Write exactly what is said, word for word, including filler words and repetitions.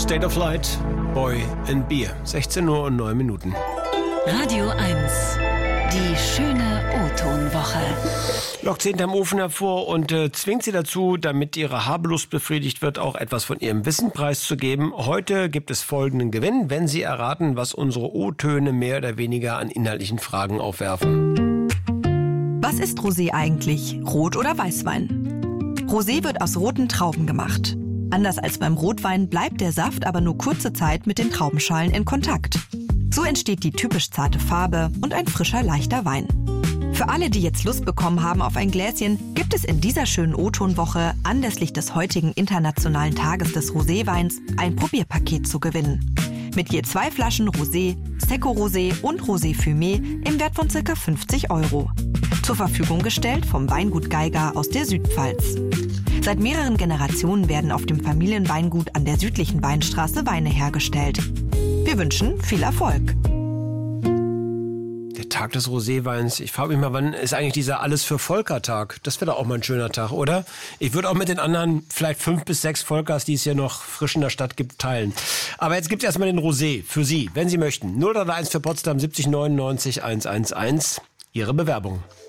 State of Light, Boy and Beer. sechzehn Uhr und neun Minuten. Radio eins. Die schöne O-Ton-Woche. Lockt sie hinterm Ofen hervor und äh, zwingt sie dazu, damit ihre Habelust befriedigt wird, auch etwas von ihrem Wissen preiszugeben. Heute gibt es folgenden Gewinn, wenn Sie erraten, was unsere O-Töne mehr oder weniger an inhaltlichen Fragen aufwerfen. Was ist Rosé eigentlich? Rot- oder Weißwein? Rosé wird aus roten Trauben gemacht. Anders als beim Rotwein bleibt der Saft aber nur kurze Zeit mit den Traubenschalen in Kontakt. So entsteht die typisch zarte Farbe und ein frischer, leichter Wein. Für alle, die jetzt Lust bekommen haben auf ein Gläschen, gibt es in dieser schönen O-Ton-Woche anlässlich des heutigen Internationalen Tages des Roséweins ein Probierpaket zu gewinnen. Mit je zwei Flaschen Rosé, Secco Rosé und Rosé Fumé im Wert von ca. fünfzig Euro. Zur Verfügung gestellt vom Weingut Geiger aus der Südpfalz. Seit mehreren Generationen werden auf dem Familienweingut an der südlichen Weinstraße Weine hergestellt. Wir wünschen viel Erfolg. Der Tag des Roséweins. Ich frage mich mal, wann ist eigentlich dieser Alles-für-Volker-Tag? Das wäre doch auch mal ein schöner Tag, oder? Ich würde auch mit den anderen vielleicht fünf bis sechs Volkers, die es hier noch frisch in der Stadt gibt, teilen. Aber jetzt gibt es erstmal den Rosé für Sie, wenn Sie möchten. null drei eins für Potsdam siebzig neunundneunzig hundertundzehn. Ihre Bewerbung.